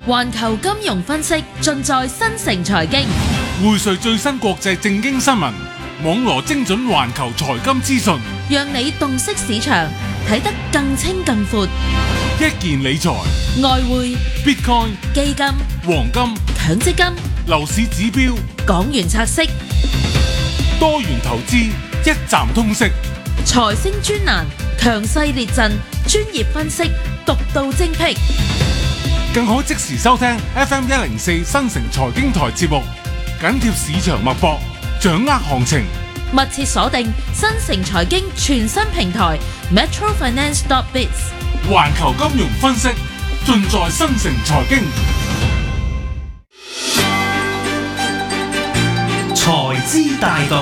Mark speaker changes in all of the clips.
Speaker 1: 環球金融分析盡在新城財經，
Speaker 2: 匯萃最新國際正經新聞，網羅精準環球財金資訊，
Speaker 1: 讓你洞悉市場，睇得更清更闊。
Speaker 2: 一件理財、
Speaker 1: 外匯、
Speaker 2: Bitcoin、
Speaker 1: 基金、
Speaker 2: 黃金、
Speaker 1: 強積金、
Speaker 2: 樓市指標、
Speaker 1: 港元拆息、
Speaker 2: 多元投資，一站通識。
Speaker 1: 財星專欄，強勢列陣，專業分析，獨到精闢。
Speaker 2: 更可即時收聽 FM104 新城財經台節目，緊貼市場脈搏，掌握行情。
Speaker 1: 密切鎖定新城財經全新平台 metrofinance.biz，
Speaker 2: 環球金融分析盡在新城財經。
Speaker 3: 財資大道，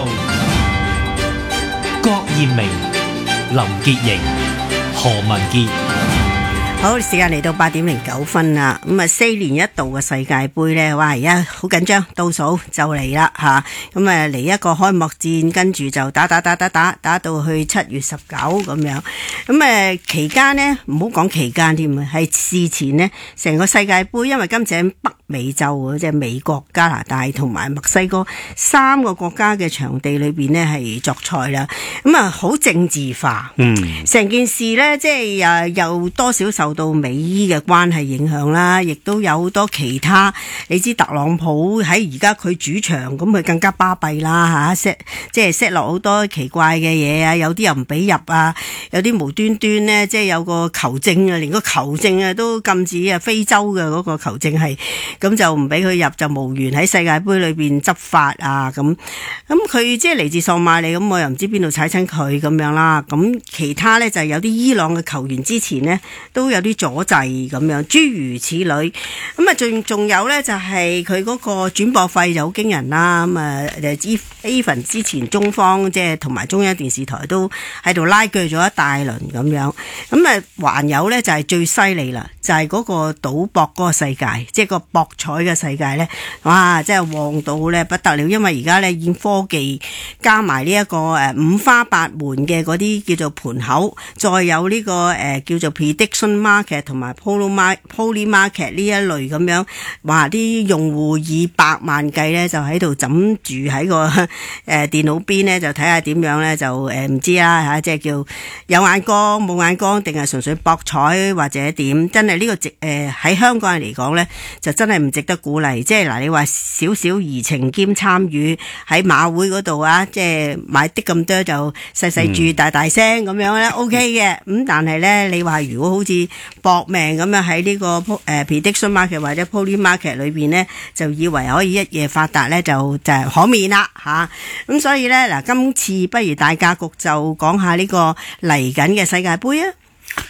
Speaker 3: 郭艷明、林潔瑩、何文傑。
Speaker 4: 好，時間嚟到8:09啦。咁啊，4年一度嘅世界盃咧，哇！而家好緊張，倒數就嚟啦吓。咁啊，嚟一個開幕戰，跟住就打到去7月19咁樣。咁啊，期間呢，唔好講期間添啊，係事前呢，成個世界盃，因為今次喺北美洲啊，即係美國、加拿大同埋墨西哥3個國家嘅場地裏邊呢，係作賽啦。咁啊，好政治化。成件事呢，即係又多少受到美伊嘅關係影響啦，亦都有好多其他。你知特朗普喺而家佢主場，咁佢更加巴閉啦吓，即係 set 落好多奇怪嘅嘢啊，有啲又唔俾入啊，有啲無端端呢，即係有個球證啊，連個球證啊都禁止啊，非洲嘅嗰個球證係，咁就唔俾佢入，就無緣喺世界盃裏邊執法啊咁佢即係嚟自索馬里，咁我又唔知邊度踩親佢咁樣啦。咁其他呢，就有啲伊朗嘅球員之前呢，都有啲阻滯咁樣，諸如此類。咁啊，仲有呢，就係佢嗰個轉播費就好驚人啦。咁啊，even 之前中方即係同埋中央電視台都喺度拉鋸咗一大輪咁樣。咁啊，還有呢，就係最犀利啦，就係嗰個賭博嗰個世界，即係個博彩嘅世界呢。哇！真係旺到呢不得了，因為而家呢，已經科技加埋呢一個五花八門嘅嗰啲叫做盤口，再有呢個叫做 prediction market 同埋 poly market 呢一類咁樣，哇！啲用戶以百萬計呢，就喺度枕住喺個電腦邊呢，就睇下點樣呢，就唔知啦嚇，即係叫有眼光冇眼光，定係純粹博彩或者點？真係呢個喺香港人嚟講呢，就真係唔值得鼓勵。即係嗱，你話少少怡情兼參與喺馬會嗰度啊，即係買啲咁多就細注大聲咁樣咧 OK 嘅。咁但係咧，你話如果好似搏命咁樣喺呢個prediction market 或者 poly market 裏邊咧，就以為可以一夜發達咧，就可免啦吓。咁所以咧嗱，今次不如大格局就講下呢個嚟緊嘅世界盃啊！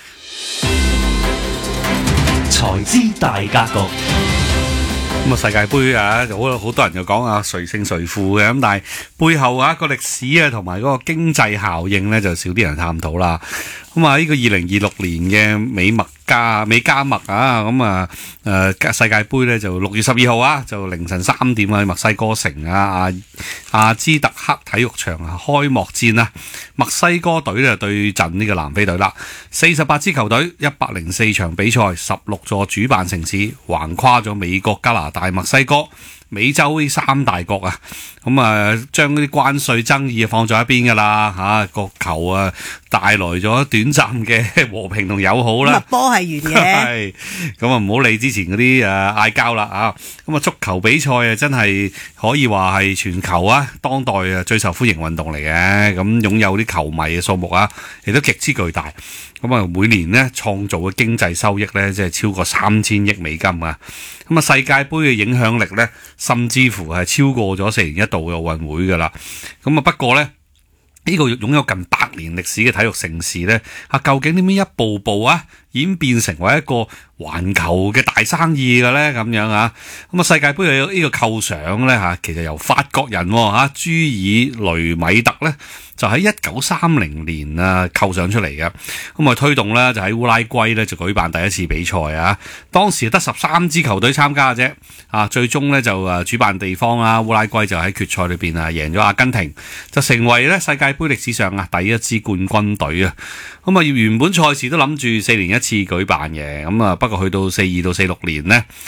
Speaker 3: 財資大格局。
Speaker 5: 咁啊，世界盃啊，好多人就講啊，誰勝誰負嘅，咁但係背後啊個歷史啊同埋嗰個經濟效應咧，就少啲人探討啦。咁啊，呢個2026年嘅美加墨啊，咁啊世界盃咧就6月12號啊，就凌晨3點啊，墨西哥城啊阿茲特克體育場啊開幕戰啊，墨西哥隊咧對陣呢個南非隊啦。48支球隊，104場比賽，16座主辦城市，橫跨咗美國、加拿大、墨西哥、美洲呢3大國啊。咁啊，將嗰啲關稅爭議放咗一邊噶啦嚇，個球啊帶來咗短暫嘅和平同友好啦。
Speaker 4: 波係完嘅，
Speaker 5: 係咁啊，唔好理之前嗰啲嗌交啦啊！咁啊，足球比賽啊，真係可以話係全球啊當代啊最受歡迎運動嚟嘅。咁擁有啲球迷嘅數目啊，亦都極之巨大。咁啊，每年呢創造嘅經濟收益呢，即係超過3000億美金啊！咁啊，世界盃嘅影響力呢，甚至乎係超過咗4年一度嘅奧運會噶啦。咁啊，不過呢，呢個擁有近100年歷史嘅體育盛事呢，究竟點樣一步步演變成為一個環球嘅大生意嘅咧？咁樣啊，咁啊世界盃嘅呢個構想咧其實由法國人朱爾雷米特咧就喺1930年構想出嚟嘅，咁啊推動咧就喺烏拉圭咧就舉辦第一次比賽啊，當時得13支球隊參加嘅啫，最終咧就主辦地方烏拉圭就喺決賽裏邊贏咗阿根廷，就成為咧世界盃歷史上第一支冠軍隊啊！咁啊原本賽事都諗住4年一次舉辦嘅，咁啊不過去到42到46年呢，